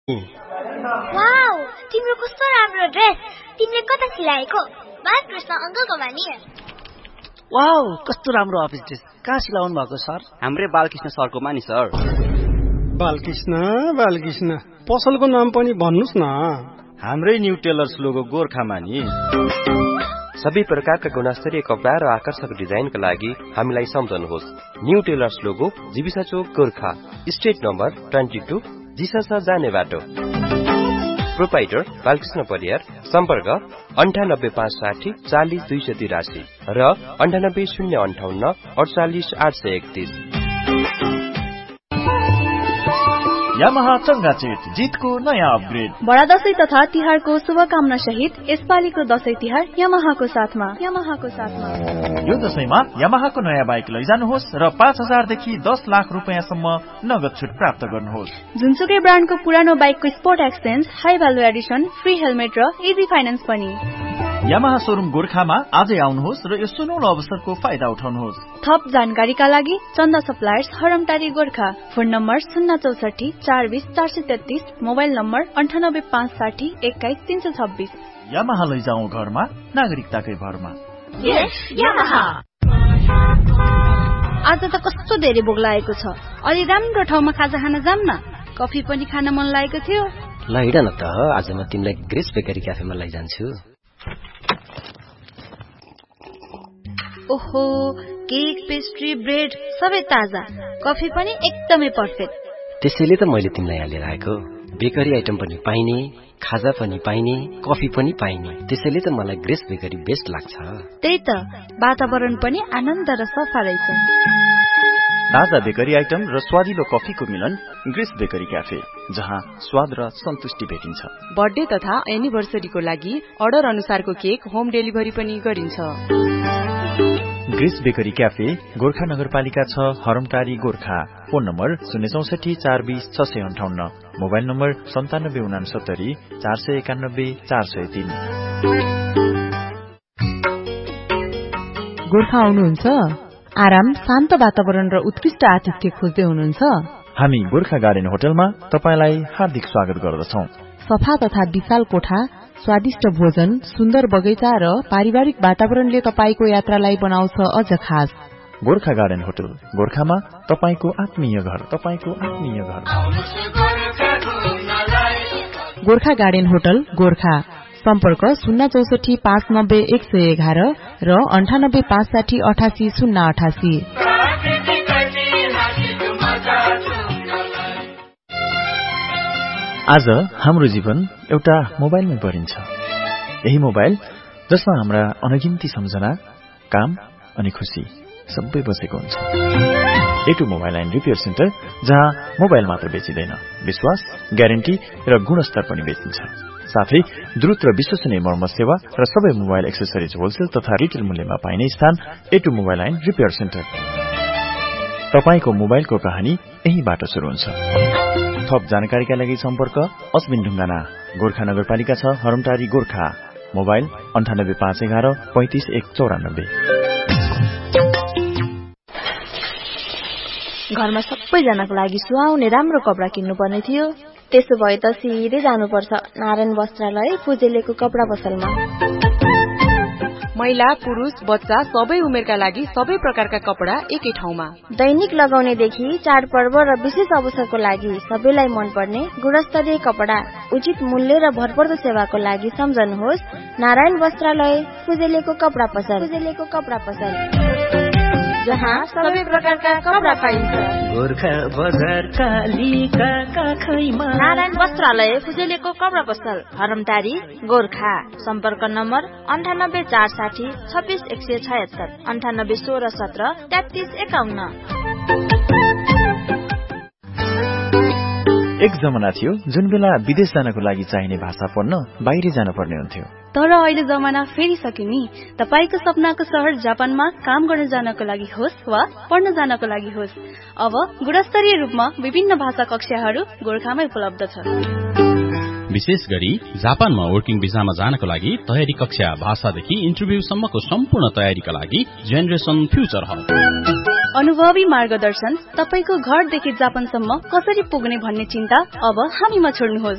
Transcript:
Wow, तिम्रो कस्तो राम्रो ड्रेस। तिमीले कता सिलाएको? बालकृष्ण अंकलकोमा नि। वाउ, कस्तो राम्रो अफिस ड्रेस। कहाँ सिलाउनु भएको सर? हाम्रै बालकृष्ण सरकोमा नि सर। बालकृष्ण पसलको नाम पनि भन्नुस् न। हाम्रै न्यू टेलर्स लोगो गोर्खामा नि। सबै प्रकारका गुणस्तरीय कपडा र आकर्षक डिजाइनका लागि हामीलाई सम्झनुहोस्। न्यू टेलर्स लोगो जीविसा चोक गोर्खा, स्ट्रिट नम्बर 22, जिसासा जाने बाटो। प्रोपाइटर बालकृष्ण परियार। सम्पर्क 9856 40 283 र 98 058 48 831। यामाहा चंगाचेत जितको नयाँ अपग्रेड। बडा दशैं तथा तिहारको शुभकामना सहित यसपालिको दशैं तिहार यामाहाको साथमा। यो दशैंमा यामाहाको नयाँ बाइक लैजानुहोस् र 5000 देखि 10 लाख रुपैयाँसम्म नगद छुट प्राप्त गर्नुहोस्। जुनसुकै ब्रान्डको पुरानो बाइकको sport exchange, high value Edison, free helmet र इजी फाइनान्स पनि। यामाहा शोरूम गोर्खामा आजै आउनुहोस् र यो सुनौलो अवसरको फाइदा उठाउनुहोस्। थप जानकारीका लागि चन्दा suppliers, हरमटारी Gorkha. Phone number 064 420 433, mobile number 98 560 21 326। Yamaha लैजाऊ घरमा, नागरिकताकै भरमा। यामाहा। आज त कस्तो धेरै भोक लागेको छ। अलि राम्रो ठाउँमा खाजा खान जाम न। कफी पनि खान मन लागेको थियो। ल हिँड न त, आज म तिमीलाई ग्रेस बेकरी क्याफेमा लैजान्छु। ओहो, केक, पेस्ट्री, ब्रेड सबै ताजा। कफी पनि एकदमै पर्फेक्ट। त्यसैले त मैले तिमीलाई यहाँ लिएर आएको। बेकरी आइटम पनि पाइने, खाजा पनि पाइने, कफी पनि पाइने। त्यसैले त मलाई ग्रेस बेकरी बेस्ट लाग्छ। त्यही त, वातावरण पनि आनन्द र सफा रहेछ। ताजा बेकरी आइटम र स्वादिलो कफीको मिलन ग्रेस बेकरी क्याफे, जहाँ स्वाद र सन्तुष्टि भेटिन्छ। बर्थडे तथा एनिभर्सरीको लागि अर्डर अनुसारको केक होम डेलिभरी पनि गरिन्छ। ग्रेस बेकरी क्याफे गोर्खा नगरपालिका 6, हरमटारी Gorkha. Phone number 064 420 658, mobile number 9769 491 403। Gorkha आउनुहुन्छ? आराम, शान्त वातावरण र उत्कृष्ट आतिथ्य खोज्दै हुनुहुन्छ? हामी गोर्खा गार्डन होटलमा तपाईलाई हार्दिक स्वागत गर्दछौं। सफा तथा विशाल कोठा, स्वादिष्ट भोजन, सुन्दर बगैँचा र पारिवारिक वातावरणले तपाईको यात्रालाई बनाउँछ अझ खास। गोर्खा गार्डन होटल गोर्खामा तपाईको आत्मीय घर। Gorkha garden hotel Gorkha. सम्पर्क 064 590 111 र 98 560 88 088। आज हाम्रो जीवन एउटा मोबाइलमै परिन्छ। यही मोबाइल जसमा हाम्रा अनगिन्ती सम्झना, काम अनि खुशी सबै बसेको हुन्छ। A2 mobile and repair centre, जहाँ मोबाइल मात्र बेचिँदैन, विश्वास, ग्यारेन्टी र गुणस्तर पनि बेचिन्छ। साथै द्रुत र विश्वसनीय मर्मत सेवा र सबै मोबाइल एक्सेसरिज होलसेल तथा रिटेल मूल्यमा पाइने स्थान A2 mobile and repair centre. तपाईको मोबाइलको कहानी यहीबाट सुरु हुन्छ। थप जानकारीका लागि सम्पर्क अस्मिन ढुङ्गाना, गोर्खा नगरपालिका 6, हरमटारी गोर्खा। मोबाइल 98 511 35 194। घरमा सबैजनाको लागि सुहाउने राम्रो कपडा किन्नु पर्ने थियो। त्यसो भए त सिधै जानुपर्छ नारायण वस्त्रालय फुजेलेको कपडा पसलमा। महिला, पुरुष, बच्चा सबै उमेरका लागि सबै प्रकारका कपडा एकै ठाउँमा। दैनिक लगाउनेदेखि चाडपर्व र विशेष अवसरको लागि सबैलाई मनपर्ने गुणस्तरीय कपडा, उचित मूल्य र भरपर्दो सेवाको लागि सम्झनुहोस् नारायण वस्त्रालय फुजेलेको कपडा पसल। जहाँ सबै प्रकारका कपडा पाइन्छ। गोर्खा बजार कालीका काखैमा नारायण वस्त्रालय फुजेलेको कपडा पसल, हरमटारी गोर्खा। सम्पर्क नम्बर 98 460 26 176, 98 16 17 33 51। एक जमाना थियो जुन बेला विदेश जानको लागि चाहिने भाषा पढ्न बाहिर जान पर्ने हुन्थ्यो। तर अहिले जमाना फेरिसक्यो नि। तपाईको सपनाको शहर जापानमा काम गर्न जानको लागि होस् वा पढ्न जानको लागि होस्, अब गुणस्तरीय रूपमा विभिन्न भाषा कक्षाहरू गोर्खामै उपलब्ध छ। विशेष गरी जापानमा वर्किङ भिजामा जानको लागि तयारी कक्षा, भाषादेखि इन्टरभ्यूसम्मको सम्पूर्ण तयारीका लागि जेनरेसन फ्युचर हब। अनुभवी मार्गदर्शन, तपाईको घरदेखि जापानसम्म कसरी पुग्ने भन्ने चिन्ता अब हामीमा छोड्नुहोस्।